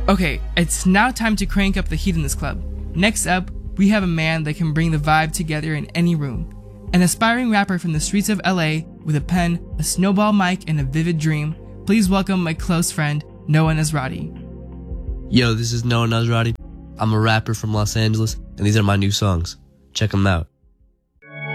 Okay, it's now time to crank up the heat in this club. Next up, we have a man that can bring the vibe together in any room. An aspiring rapper from the streets of LA with a pen, a snowball mic, and a vivid dream. Please welcome my close friend, Noah Nasrati. Yo, this is Noah Nasrati. I'm a rapper from Los Angeles, and these are my new songs. Check them out.